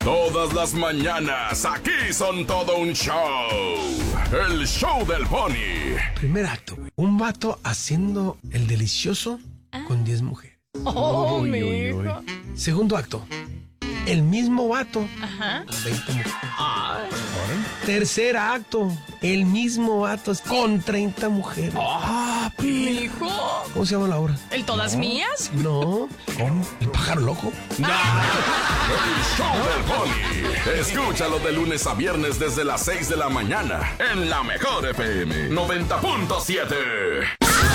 Todas las mañanas, aquí son todo un show. El show del Pony. Primer acto, güey. Un vato haciendo el delicioso con 10 mujeres. Mijo. Segundo acto, el mismo vato Ajá. con 20 mujeres. Tercer acto, el mismo vato con 30 mujeres. Mijo. ¿Cómo se llama la obra? ¿El todas mías? No, ¿cómo? ¿El pájaro loco? El show del Pony. Escúchalo de lunes a viernes desde las 6 de la mañana en La Mejor FM 90.7.